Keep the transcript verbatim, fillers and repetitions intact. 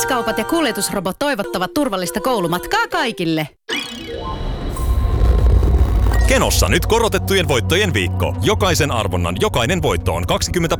Lähikaupat ja kuljetusrobot toivottavat turvallista koulumatkaa kaikille. Kenossa nyt korotettujen voittojen viikko. Jokaisen arvonnan jokainen voitto on kaksikymmentä